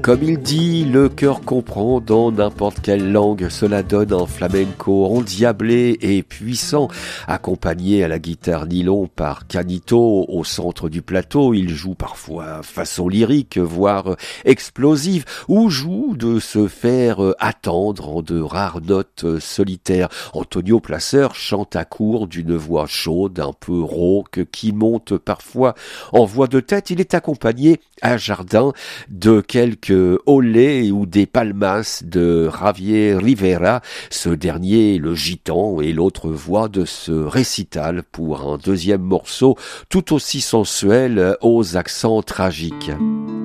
Comme il dit, le cœur comprend dans n'importe quelle langue. Cela donne un flamenco endiablé et puissant, accompagné à la guitare nylon par Canito au centre du plateau. Il joue parfois façon lyrique, voire explosive, ou joue de se faire attendre en de rares notes solitaires. Antonio Placeur chante à court d'une voix chaude, un peu rauque, qui monte parfois en voix de tête. Il est accompagné à Jardin de quelques olé ou des palmas de Javier Rivera, ce dernier le gitan et l'autre voix de ce récital pour un deuxième morceau tout aussi sensuel aux accents tragiques.